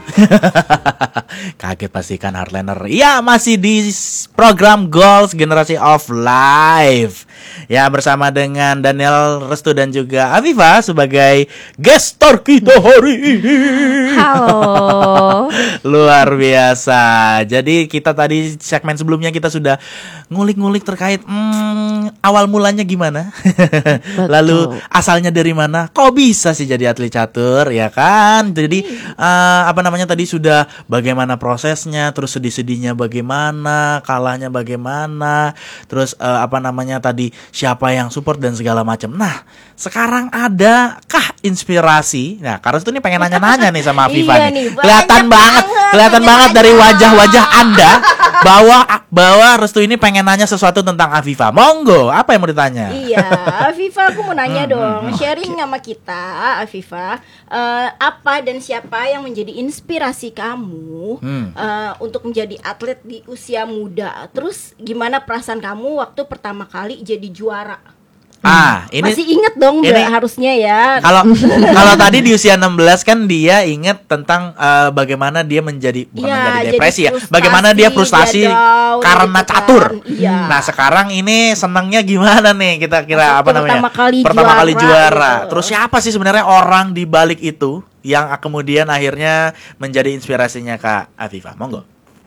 Kaget pasti kan Heartliner. Ya, masih di program Goals Generasi of Life. Ya, bersama dengan Daniel Restu dan juga Afifa sebagai guest star kita hari ini. Halo. Luar biasa. Jadi kita tadi segmen sebelumnya kita sudah ngulik-ngulik terkait awal mulanya gimana. Lalu asalnya dari mana? Kok bisa sih jadi atlet catur, ya kan? Jadi tadi sudah bagaimana prosesnya, terus sedih-sedihnya bagaimana, kalahnya bagaimana, terus tadi siapa yang support dan segala macam. Nah, sekarang adakah inspirasi? Nah, Karos tuh nih pengen nanya-nanya nih sama Afifa Iya nih. nih, Kelihatan banget dari wajah-wajah Anda bahwa Restu ini pengen nanya sesuatu tentang Afifa. Monggo, apa yang mau ditanya? Iya, Afifa, aku mau nanya dong, sharing sama kita, Afifa, apa dan siapa yang menjadi inspirasi kamu untuk menjadi atlet di usia muda? Terus gimana perasaan kamu waktu pertama kali jadi juara? Ini masih inget dong harusnya ya. Kalau tadi di usia 16 kan dia inget tentang bagaimana dia menjadi depresi ya. Bagaimana dia frustasi karena gitu catur. Kan. Iya. Nah, sekarang ini senangnya gimana nih? Kita kira pertama kali juara. Gitu. Terus siapa sih sebenarnya orang di balik itu yang kemudian akhirnya menjadi inspirasinya Kak Afifa? Monggo.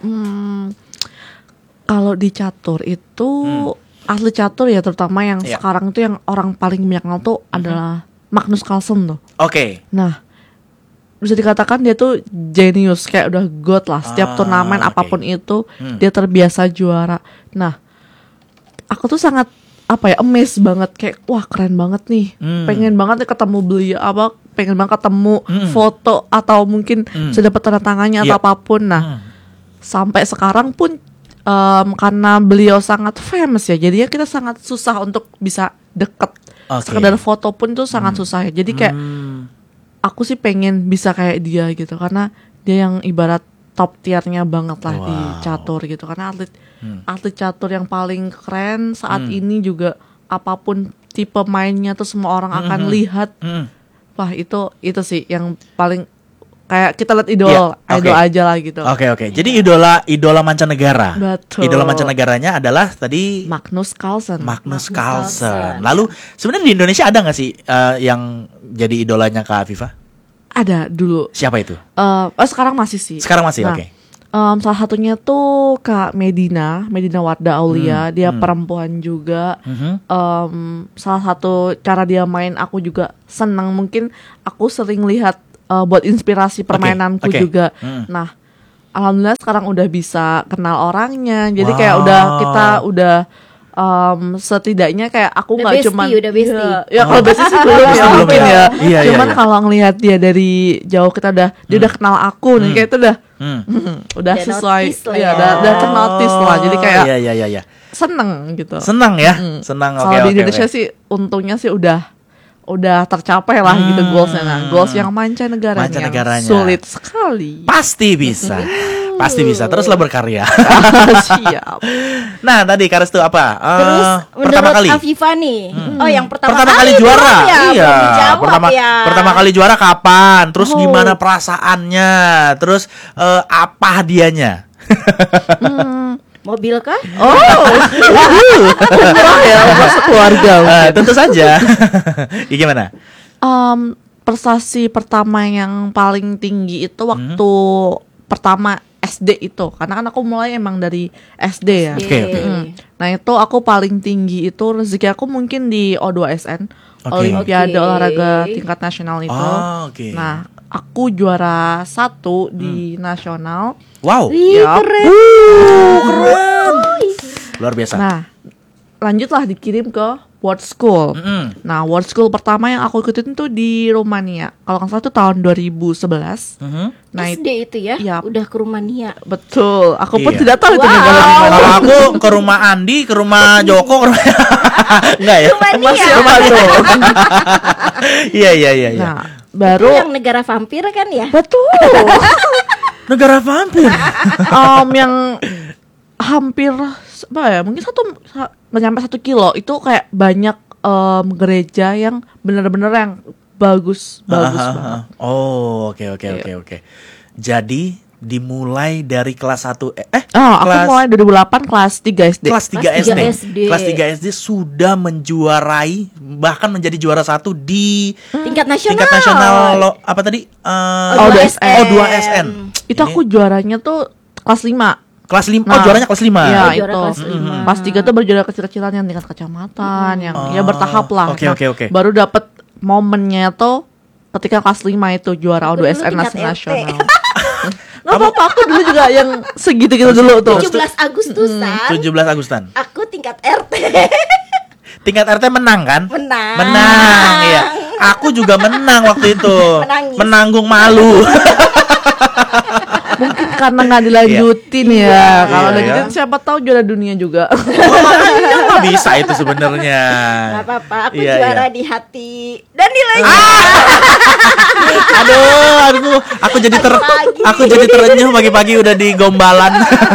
Kalau di catur itu atlet catur ya, terutama yang sekarang itu yang orang paling banyak kenal tuh adalah Magnus Carlsen tuh. Oke. Nah, bisa dikatakan dia tuh jenius, kayak udah god lah. Setiap turnamen apapun itu dia terbiasa juara. Nah, aku tuh sangat amazed banget, kayak wah keren banget nih. Pengen banget nih ketemu beliau, pengen banget ketemu foto atau mungkin sudah dapat tanda tangannya atau apapun. Nah, sampai sekarang pun karena beliau sangat famous ya, jadinya kita sangat susah untuk bisa deket. Sekedar foto pun tuh sangat susah ya. Jadi kayak aku sih pengen bisa kayak dia gitu, karena dia yang ibarat top tiernya banget lah di catur gitu. Karena atlet catur yang paling keren saat ini juga, apapun tipe mainnya tuh semua orang akan lihat. Wah, itu sih yang paling kayak kita lihat idol aja lah gitu. Oke. Jadi idola mancanegara. Betul. Idola mancanegaranya adalah tadi Magnus Carlsen. Lalu sebenarnya di Indonesia ada nggak sih yang jadi idolanya Kak Afifa? Ada dulu. Siapa itu? Sekarang masih sih. Sekarang masih, oke. Salah satunya tuh Kak Medina Warda Aulia. Dia perempuan juga. Salah satu cara dia main aku juga senang. Mungkin aku sering lihat buat inspirasi permainanku juga. Nah, alhamdulillah sekarang udah bisa kenal orangnya. Jadi kayak kita udah setidaknya kayak aku nggak cuma udah bestie. Ya kalau bestie sih belum ya mungkin ya. Cuman kalau ngelihat dia dari jauh dia udah kenal aku nih, kayak itu udah sesuai ya, udah ternotis lah. Jadi kayak seneng gitu. Senang ya. Senang. Kalau di Indonesia sih untungnya sih udah tercapai lah gitu goalsnya. Nah, goals yang mancanegaranya sulit sekali. Pasti bisa. Teruslah berkarya. Siap. Nah, tadi Kares tuh apa? Terus pertama kali Afifa nih. Yang pertama kali juara. Iya. Pertama kali juara kapan? Terus gimana perasaannya? Terus apa hadiahnya? Mobil kah? Murah ya, masuk keluarga. Tentu saja. Gimana? Prestasi pertama yang paling tinggi itu waktu pertama SD itu, karena kan aku mulai emang dari SD ya. Nah, itu aku paling tinggi itu rezeki aku mungkin di O2SN, Olimpiade Olahraga Tingkat Nasional itu. Nah, aku juara 1 di nasional. Wow. Keren. Luar biasa. Nah, lanjutlah dikirim ke World School. Nah, World School pertama yang aku ikutin tuh di Rumania. Kalau nggak salah tuh tahun 2011. Nah, SD itu ya? Udah ke Rumania. Betul. Aku pun tidak tahu itu negara di mana. Kalau aku ke rumah Andi, ke rumah Joko, enggak ya? Rumania. Iya. Nah, baru itu yang negara vampir kan ya? Betul. Negara vampir. Yang hampir mungkin nggak nyampe 1 kilo itu kayak banyak gereja yang benar-benar yang bagus banget. Oke. Jadi dimulai dari kelas 1 Aku mulai 2008 kelas 3 SD. Kelas 3 Kelas 3 SD. SD. Kelas 3 SD sudah menjuarai, bahkan menjadi juara 1 di Tingkat nasional. tingkat nasional apa tadi? O2SN. O2SN. Itu aku juaranya tuh kelas 5. Kelas 5. Nah, Juaranya kelas 5. Iya, Juara itu. kelas 5. Pas 3 tuh berjuara kecil-kecilan yang tingkat kecamatan, yang ya bertahap lah. Oke, oke. Baru dapet momennya tuh ketika kelas 5 itu juara Aku dulu O2SN tingkat nasional. RT. Nggak apa-apa, aku dulu juga yang segitu-gitu dulu tuh. 17 Agustusan. 17 Agustan. Aku tingkat RT. Tingkat RT menang kan? Menang. Menang, iya. Aku juga menang waktu itu. Menangis. Menanggung malu. Mungkin karena nggak dilanjutin ya. Kalau Iya, lanjutin ya. siapa tahu juara dunia juga. Nggak bisa itu sebenarnya. Gak apa-apa, aku Iya, juara iya. di hati dan nilainya. Aduh, aku jadi terenyuh pagi-pagi udah di gombalan.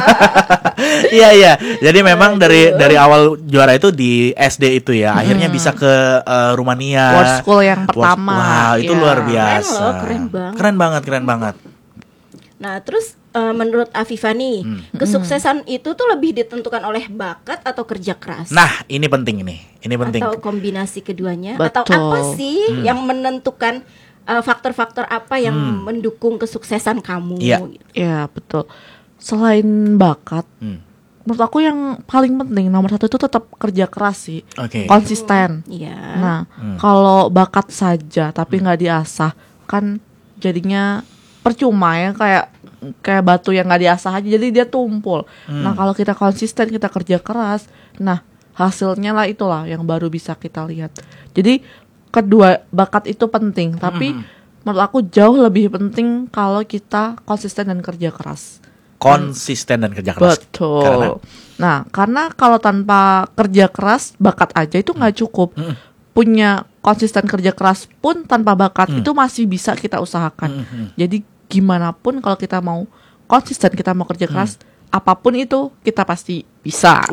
Iya. Jadi memang dari awal juara itu di SD itu ya, akhirnya bisa ke Rumania. World School yang pertama. Wow, itu Iya. luar biasa. Keren loh, keren banget. Keren banget. Nah, terus menurut Afifa nih, kesuksesan itu tuh lebih ditentukan oleh bakat atau kerja keras? Nah, ini penting nih. Ini penting. Atau kombinasi keduanya? Betul. Atau apa sih yang menentukan faktor-faktor apa yang mendukung kesuksesan kamu? Iya. Ya betul. Selain bakat, menurut aku yang paling penting nomor 1 itu tetap kerja keras sih. Oke. Konsisten. Iya. Nah, kalau bakat saja tapi nggak diasah, kan jadinya percuma ya, kayak batu yang nggak diasah aja, jadi dia tumpul. Nah, kalau kita konsisten, kita kerja keras, nah hasilnya lah itulah yang baru bisa kita lihat. Jadi kedua, bakat itu penting, tapi menurut aku jauh lebih penting kalau kita konsisten dan kerja keras. Konsisten dan kerja keras. Betul. Nah, karena kalau tanpa kerja keras, bakat aja itu nggak cukup. Punya konsisten kerja keras pun tanpa bakat itu masih bisa kita usahakan. Jadi gimana pun kalau kita mau konsisten, kita mau kerja keras, apapun itu kita pasti bisa.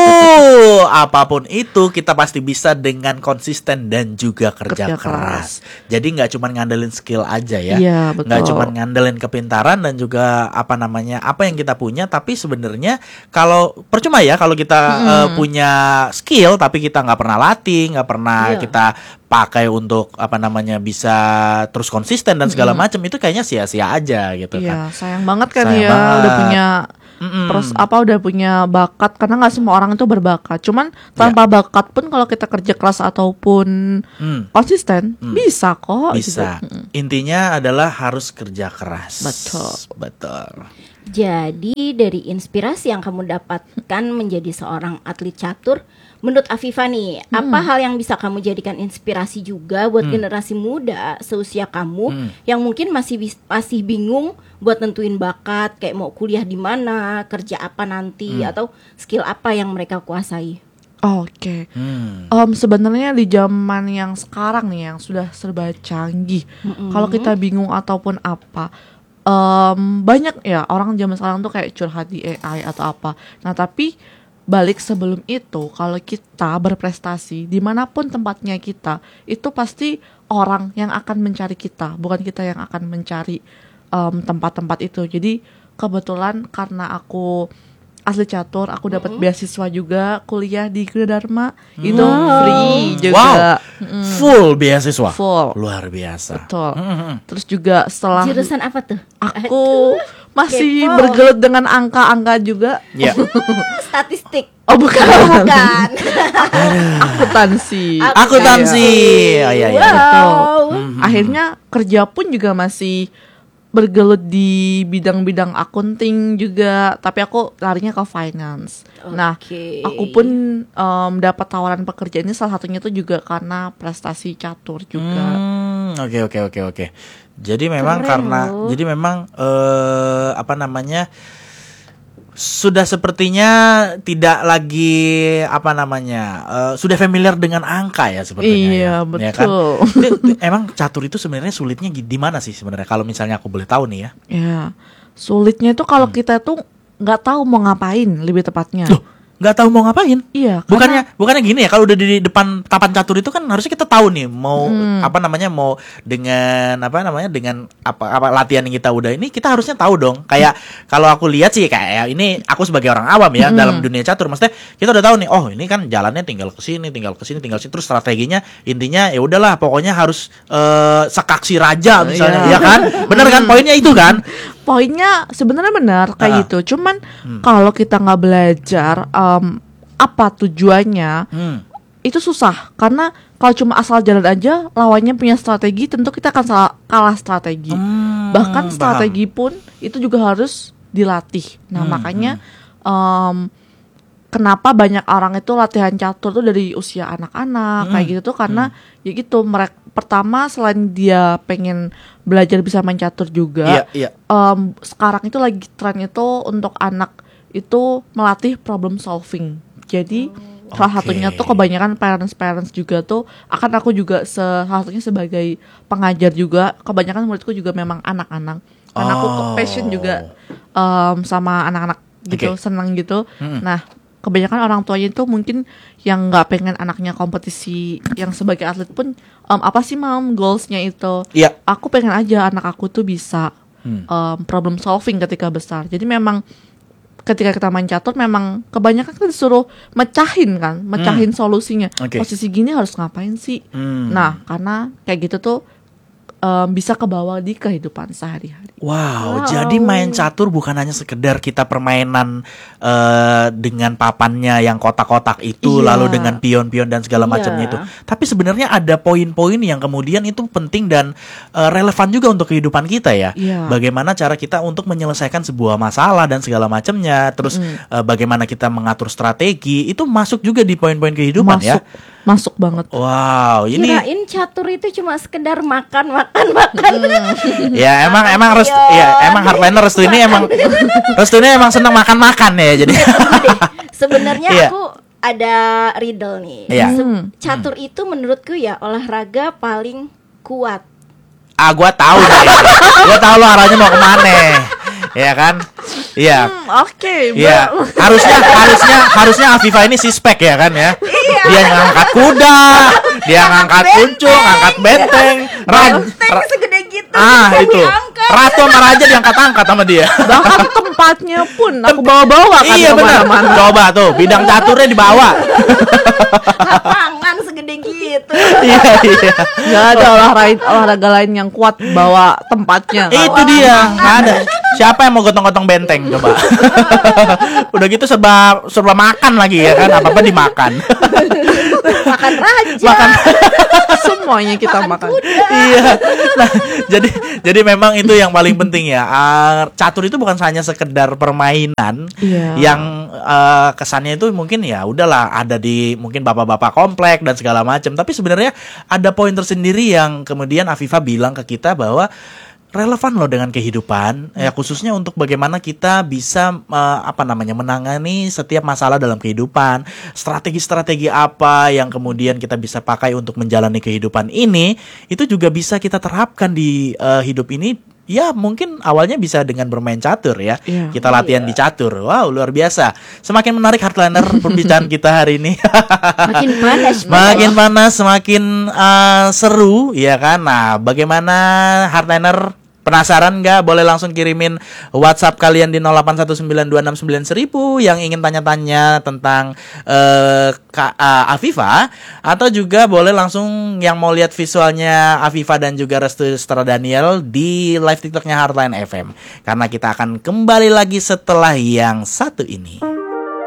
Apapun itu kita pasti bisa dengan konsisten dan juga kerja Kerja keras. Jadi nggak cuma ngandelin skill aja ya, Iya, betul. nggak cuma ngandelin kepintaran dan juga apa yang kita punya. Tapi sebenarnya kalau percuma ya kalau kita punya skill tapi kita nggak pernah latih, nggak pernah Iya. kita pakai untuk bisa terus konsisten dan segala macam, itu kayaknya sia-sia aja gitu kan. Iya, sayang banget kan Sayang ya banget. udah punya terus udah punya bakat, karena nggak semua orang itu berbakat. Cuman tanpa bakat pun kalau kita kerja keras ataupun konsisten bisa kok. Bisa. gitu. Intinya adalah harus kerja keras. Betul. Jadi dari inspirasi yang kamu dapatkan menjadi seorang atlet catur, menurut Afifa nih, apa hal yang bisa kamu jadikan inspirasi juga buat generasi muda seusia kamu yang mungkin masih bingung buat nentuin bakat, kayak mau kuliah di mana, kerja apa nanti, atau skill apa yang mereka kuasai? Oke. Sebenarnya di zaman yang sekarang nih yang sudah serba canggih, kalau kita bingung ataupun apa, banyak ya orang zaman sekarang tuh kayak curhat di AI atau apa. Nah, tapi balik sebelum itu, kalau kita berprestasi dimanapun tempatnya kita, itu pasti orang yang akan mencari kita, bukan kita yang akan mencari tempat-tempat itu. Jadi kebetulan karena aku asli catur, aku dapat beasiswa juga kuliah di Gunadarma, itu free juga. Full beasiswa. Full. Luar biasa. Betul. Terus juga setelah Jurusan apa tuh? aku masih Kepo. bergelut dengan angka-angka juga. Ya. Statistik. Oh bukan. Bukan. Akuntansi. Akuntansi. Oh iya. Betul. Akhirnya kerja pun juga masih bergelut di bidang-bidang akunting juga, tapi aku larinya ke finance. Nah, Oke. aku pun dapat tawaran pekerjaan ini salah satunya tuh juga karena prestasi catur juga. Oke. Jadi memang Keren loh. sudah sepertinya tidak lagi sudah familiar dengan angka ya sepertinya. Iya, ya. betul. Ya kan? Emang catur itu sebenarnya sulitnya di mana sih sebenarnya kalau misalnya aku boleh tahu nih ya? Ya, sulitnya itu kalau kita tuh nggak tahu mau ngapain lebih tepatnya. Loh, nggak tahu mau ngapain. Iya. Bukannya gini ya, kalau udah di depan papan catur itu kan harusnya kita tahu nih mau mau dengan dengan apa latihan yang kita udah ini, kita harusnya tahu dong. Kayak kalau aku lihat sih kayak ini, aku sebagai orang awam ya dalam dunia catur, maksudnya kita udah tahu nih, oh ini kan jalannya tinggal ke sini, terus strateginya intinya ya udahlah pokoknya harus sekaksi raja misalnya, ya kan? Bener kan poinnya itu kan? Poinnya sebenarnya benar kayak gitu. Cuman kalau kita nggak belajar apa tujuannya, itu susah. Karena kalau cuma asal jalan aja, lawannya punya strategi, tentu kita akan kalah strategi. Bahkan strategi pun itu juga harus dilatih. Nah makanya kenapa banyak orang itu latihan catur tuh dari usia anak-anak kayak gitu tuh, karena ya gitu, mereka pertama selain dia pengen belajar bisa main catur juga, sekarang itu lagi tren itu untuk anak itu melatih problem solving. Jadi salah satunya tuh kebanyakan parents juga tuh, aku juga salah satunya sebagai pengajar juga, kebanyakan muridku juga memang anak-anak. Karena aku passion juga sama anak-anak gitu, senang gitu. Nah kebanyakan orang tuanya itu mungkin yang nggak pengen anaknya kompetisi yang sebagai atlet pun, apa sih goalsnya itu? Aku pengen aja anak aku tuh bisa problem solving ketika besar. Jadi memang ketika kita main catur memang kebanyakan kita disuruh mecahin solusinya. Posisi gini harus ngapain sih? Nah karena kayak gitu tuh bisa kebawa di kehidupan sehari-hari. Wow, jadi main catur bukan hanya sekedar kita permainan dengan papannya yang kotak-kotak itu, lalu dengan pion-pion dan segala macamnya itu. Tapi sebenarnya ada poin-poin yang kemudian itu penting dan relevan juga untuk kehidupan kita ya. Bagaimana cara kita untuk menyelesaikan sebuah masalah dan segala macamnya. Terus bagaimana kita mengatur strategi, itu masuk juga di poin-poin kehidupan ya. Masuk banget. Wow, ini kirain catur itu cuma sekedar makan. Ya emang Hardliner Restu ini emang senang makan ya jadi. Sebenarnya aku ada riddle nih. Catur itu menurutku ya olahraga paling kuat. Gua tahu deh. Gua tahu lo arahnya mau kemana. Ya kan? Iya. Oke. Iya. Harusnya Afifa ini sispek ya kan ya. Dia ngangkat kuda, dia ngangkat kuncung, ngangkat benteng, segede gitu. Itu. Ratu sama raja diangkat-angkat sama dia. Bahkan tempatnya pun aku bawa-bawa kan. Iya benar. Coba tuh, bidang caturnya dibawa. Lapangan segede gitu. Iya. Gak ada olahraga lain yang kuat bawa tempatnya. Itu dia, nggak ada. Siapa yang mau gotong-gotong benteng coba? Udah gitu serba makan lagi ya kan, apa-apa dimakan. Makan raja. Semuanya kita makan. Iya. Nah, jadi memang itu yang paling penting ya. Catur itu bukan hanya sekedar permainan yang kesannya itu mungkin ya udahlah ada di mungkin bapak-bapak komplek dan segala macam, tapi sebenarnya ada poin tersendiri yang kemudian Afifa bilang ke kita bahwa relevan loh dengan kehidupan, ya khususnya untuk bagaimana kita bisa menangani setiap masalah dalam kehidupan, strategi-strategi apa yang kemudian kita bisa pakai untuk menjalani kehidupan ini, itu juga bisa kita terapkan di hidup ini. Ya mungkin awalnya bisa dengan bermain catur ya. Kita latihan di catur. Wow, luar biasa. Semakin menarik Hardliner perbincangan kita hari ini. Makin panas, semakin seru ya kan. Nah, bagaimana Hardliner? Penasaran nggak? Boleh langsung kirimin WhatsApp kalian di 0819269000 yang ingin tanya-tanya tentang Afifa, atau juga boleh langsung yang mau lihat visualnya Afifa dan juga Restu Setara Daniel di live TikToknya Hardline FM. Karena kita akan kembali lagi setelah yang satu ini.